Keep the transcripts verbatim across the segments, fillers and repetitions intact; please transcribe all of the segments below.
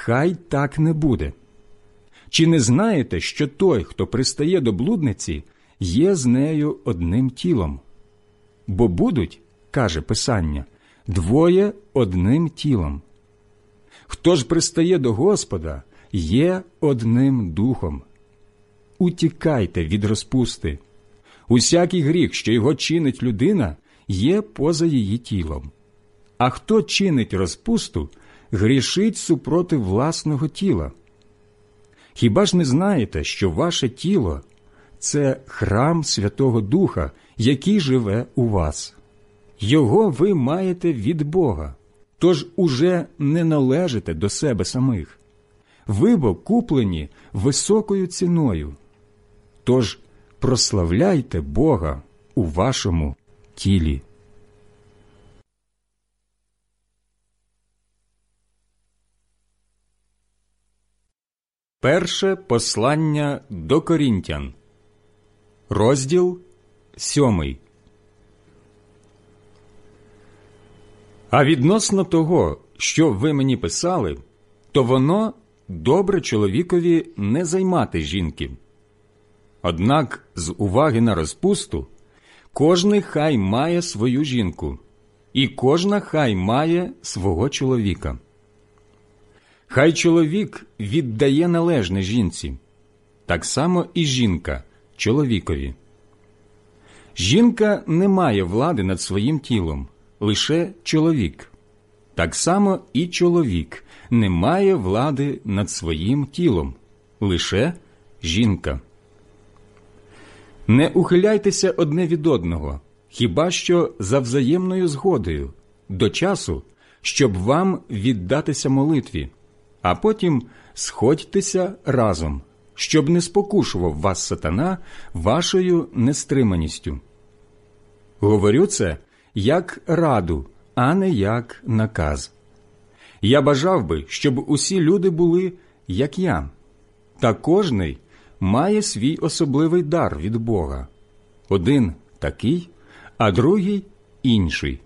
хай так не буде. Чи не знаєте, що той, хто пристає до блудниці, є з нею одним тілом? Бо будуть, каже Писання, двоє одним тілом. Хто ж пристає до Господа, є одним духом. Утікайте від розпусти. Усякий гріх, що його чинить людина, є поза її тілом. А хто чинить розпусту, грішить супроти власного тіла. Хіба ж не знаєте, що ваше тіло – це храм Святого Духа, який живе у вас? Його ви маєте від Бога, тож уже не належите до себе самих. Ви бо куплені високою ціною. Тож прославляйте Бога у вашому тілі. Перше послання до Корінтян, розділ сьомий. А відносно того, що ви мені писали, то воно добре чоловікові не займати жінки. Однак з уваги на розпусту кожний хай має свою жінку, і кожна хай має свого чоловіка. Хай чоловік віддає належне жінці, так само і жінка чоловікові. Жінка не має влади над своїм тілом, лише чоловік. Так само і чоловік не має влади над своїм тілом, лише жінка. Не ухиляйтеся одне від одного, хіба що за взаємною згодою, до часу, щоб вам віддатися молитві, а потім сходьтеся разом, щоб не спокушував вас сатана вашою нестриманістю. Говорю це як раду, а не як наказ. Я бажав би, щоб усі люди були, як я. Та кожний має свій особливий дар від Бога. Один такий, а другий інший.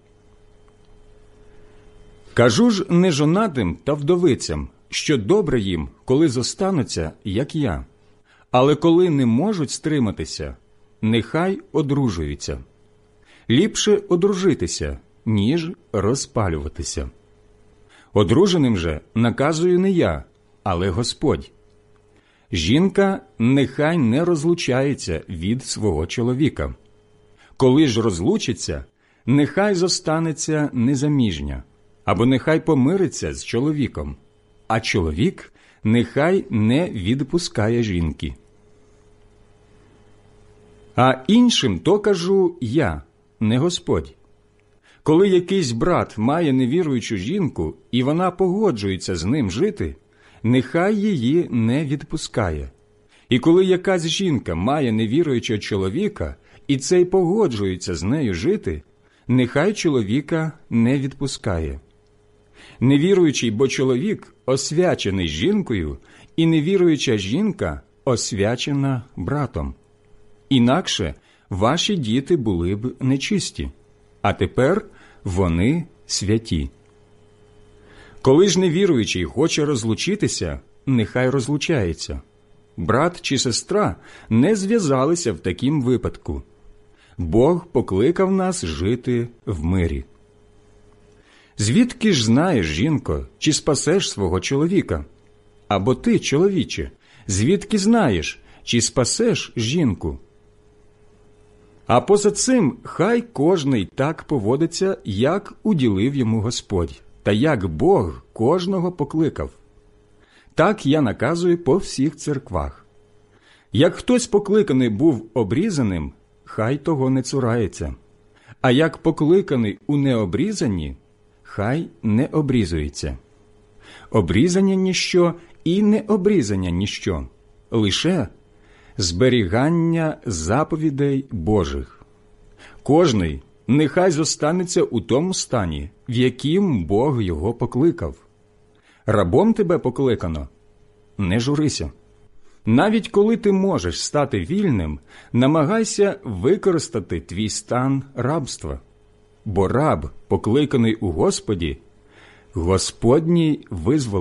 Кажу ж нежонатим та вдовицям, що добре їм, коли зостануться, як я. Але коли не можуть стриматися, нехай одружуються. Ліпше одружитися, ніж розпалюватися. Одруженим же наказую не я, але Господь. Жінка нехай не розлучається від свого чоловіка. Коли ж розлучиться, нехай зостанеться незаміжня, або нехай помириться з чоловіком, а чоловік нехай не відпускає жінки. А іншим то кажу я, не Господь. Коли якийсь брат має невіруючу жінку, і вона погоджується з ним жити, нехай її не відпускає. І коли якась жінка має невіруючого чоловіка, і цей погоджується з нею жити, нехай чоловіка не відпускає. Невіруючий бо чоловік освячений жінкою, і невіруюча жінка освячена братом. Інакше ваші діти були б нечисті, а тепер вони святі. Коли ж невіруючий хоче розлучитися, нехай розлучається. Брат чи сестра не зв'язалися в такім випадку. Бог покликав нас жити в мирі. Звідки ж знаєш, жінко, чи спасеш свого чоловіка? Або ти, чоловіче, звідки знаєш, чи спасеш жінку? А поза цим хай кожний так поводиться, як уділив йому Господь, та як Бог кожного покликав. Так я наказую по всіх церквах. Як хтось покликаний був обрізаним, хай того не цурається. А як покликаний у необрізанні, хай не обрізується. Обрізання – ніщо і необрізання – ніщо, лише зберігання заповідей Божих. Кожний нехай зостанеться у тому стані, в яким Бог його покликав. Рабом тебе покликано – не журися. Навіть коли ти можеш стати вільним, намагайся використати твій стан рабства. Бо раб, покликаний у Господі, Господній визволить.